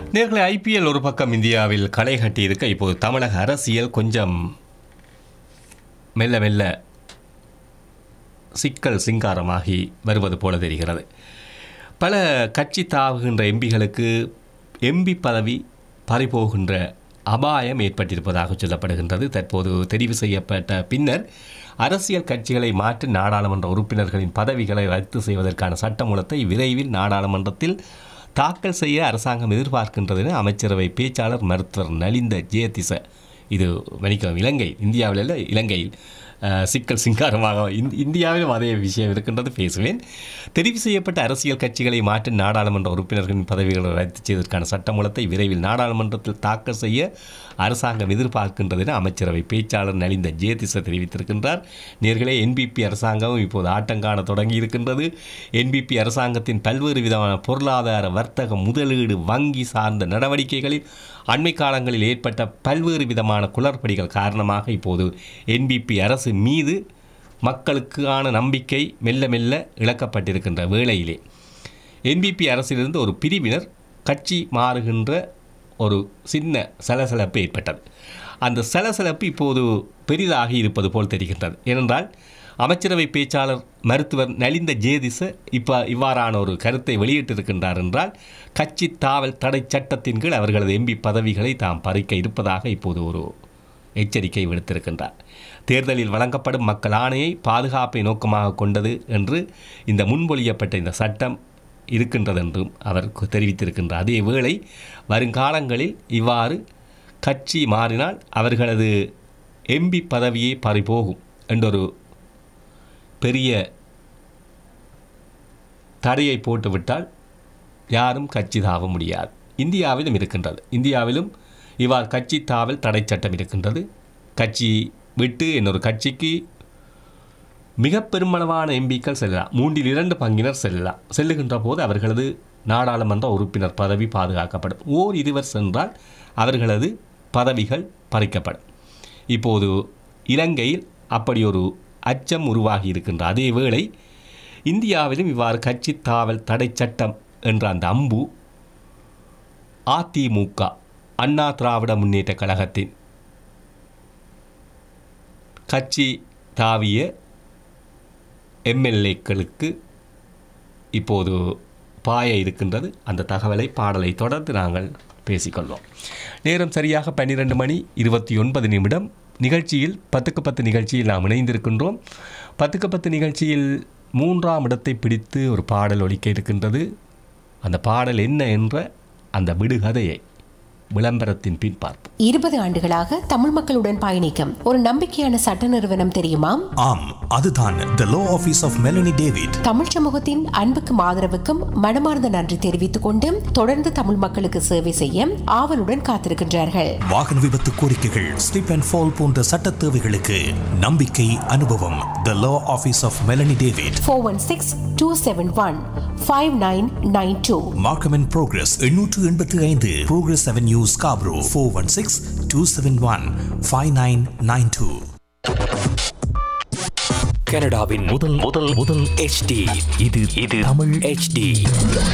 நேர்களை ஐபிஎல் ஒரு பக்கம் இந்தியாவில் களை கட்டியிருக்க இப்போது தமிழக அரசியல் கொஞ்சம் மெல்ல மெல்ல சிக்கல் சிங்காரமாகி வருவது போல தெரிகிறது. பல கட்சி தாவுகின்ற எம்பிகளுக்கு எம்பி பதவி பறிபோகின்ற அபாயம் ஏற்பட்டிருப்பதாக சொல்லப்படுகின்றது. தற்போது தெரிவு செய்யப்பட்ட பின்னர் அரசியல் கட்சிகளை மாற்றி நாடாளுமன்ற உறுப்பினர்களின் பதவிகளை ரத்து செய்வதற்கான சட்டமூலத்தை விரைவில் நாடாளுமன்றத்தில் தாக்கல் செய்ய அரசாங்கம் எதிர்பார்க்கின்றது என அமைச்சரவை பேச்சாளர் மருத்துவர் நலிந்த ஜெயதிச இது மணிக்கம் இந்தியாவில் அல்ல இலங்கையில் சிக்கல் சிங்காரமாக இந்தியாவிலும் அதே விஷயம் இருக்கின்றது பேசுவேன். தெரிவு செய்யப்பட்ட அரசியல் கட்சிகளை மாற்றி நாடாளுமன்ற உறுப்பினர்களின் பதவிகளை ரத்து செய்வதற்கான சட்டமூலத்தை விரைவில் நாடாளுமன்றத்தில் தாக்கல் செய்ய அரசாங்கம் எதிர்பார்க்கின்றது என அமைச்சரவை பேச்சாளர் நலிந்த ஜெயதிச தெரிவித்திருக்கின்றார். நேர்களே, என்பிபி அரசாங்கமும் இப்போது ஆட்டங்காண தொடங்கி இருக்கின்றது. என்பிபி அரசாங்கத்தின் பல்வேறு விதமான பொருளாதார வர்த்தக முதலீடு வங்கி சார்ந்த நடவடிக்கைகளில் அண்மை காலங்களில் ஏற்பட்ட பல்வேறு விதமான குளறுபடிகள் காரணமாக இப்போது என்பிபி அரசு மீது மக்களுக்கான நம்பிக்கை மெல்ல மெல்ல இழக்கப்பட்டிருக்கின்ற வேளையிலே என்பிபி அரசிலிருந்து ஒரு பிரிவினர் கட்சி மாறுகின்ற ஒரு சின்ன சலசலப்பு ஏற்பட்டது. அந்த சலசலப்பு இப்போது பெரிதாகி இருப்பது போல் தெரிகின்றது. ஏனென்றால் அமைச்சரவை பேச்சாளர் மருத்துவர் நலிந்த ஜேதிச இவ்வாறான ஒரு கருத்தை வெளியிட்டிருக்கின்றார் என்றால் கட்சி தாவல் தடை சட்டத்தின் கீழ் அவர்களது எம்பி பதவிகளை தாம் பறிக்க இருப்பதாக இப்போது ஒரு எச்சரிக்கை விடுத்திருக்கின்றார். தேர்தலில் வழங்கப்படும் மக்கள் ஆணையை பாதுகாப்பை நோக்கமாக கொண்டது என்று இந்த முன்மொழியப்பட்ட இந்த சட்டம் இருக்கின்றது என்றும் அவர் தெரிவித்திருக்கின்றார். அதே வேளை வருங்காலங்களில் இவ்வாறு கட்சி மாறினால் அவர்களது எம்பி பதவியே பறிபோகும் என்றொரு பெரிய தடையை போட்டுவிட்டால் யாரும் கட்சி தாவ முடியாது. இந்தியாவிலும் இருக்கின்றது. இந்தியாவிலும் இவ்வாறு கட்சி தாவல் தடை சட்டம் இருக்கின்றது. கட்சி விட்டு இன்னொரு கட்சிக்கு மிக பெருமளவான எம்பிக்கள் செல்லலாம். 2/3 பங்கினர் செல்லுகின்ற போது அவர்களது நாடாளுமன்ற உறுப்பினர் பதவி பாதுகாக்கப்படும். இருவர் சென்றால் அவர்களது பதவிகள் பறிக்கப்படும். இப்போது இலங்கையில் அப்படி ஒரு அச்சம் உருவாகி இருக்கின்ற அதே வேளை இந்தியாவிலும் இவ்வாறு கட்சி தாவல் தடை சட்டம் என்ற அந்த அம்பு அதிமுக அண்ணா திராவிட முன்னேற்ற கழகத்தின் கட்சி தாவிய எம்எல்ஏக்களுக்கு இப்போது பாய இருக்கின்றது. அந்த தகவலை பாடலை தொடர்ந்து நாங்கள் பேசிக்கொள்வோம். நேரம் சரியாக 12:29 நிகழ்ச்சியில் 10க்கு 10 நிகழ்ச்சியில் நாம் இணைந்திருக்கின்றோம். 10க்கு 10 நிகழ்ச்சியில் 3ஆம் இடத்தை பிடித்து ஒரு பாடல் ஒலிக்க இருக்கின்றது. அந்த பாடல் என்ன என்ற அந்த விடுகதையை விளம்பரத்தின் பின் பார்ப்போம். 20 ஆண்டுகளாக தமிழ் மக்களுடன் பயணிக்கும் ஒரு நம்பிக்கையான சட்ட நிறுவனம் தெரியுமா? ஆம், அதுதான் The Law Office of Melanie David. Tamil சமூகத்தின் அன்புக்கும் ஆதரவுக்கும் மனமார்ந்த நன்றி தெரிவித்துக் கொண்டு தொடர்ந்து தமிழ் மக்களுக்கு சேவை செய்ய ஆவலுடன் காத்திருக்கின்றார்கள். வாகன விபத்து கோரிக்கைகள், ஸ்லிப் அண்ட் ஃபால் போன்ற சட்ட தேவைகளுக்கு நம்பிக்கை அனுபவம் The Law Office of Melanie David. 416-271-5992. Markham and Progress 885 Progress Avenue Scarborough 416-271-5992. கனடாவின் முதல் HD இது தமிழ் HD.